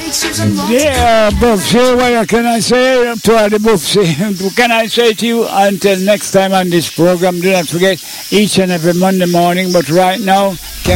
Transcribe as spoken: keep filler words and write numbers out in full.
Yeah, Buffy, what can I say to all the Buffy? What can I say to you until next time on this program? Do not forget each and every Monday morning, but right now,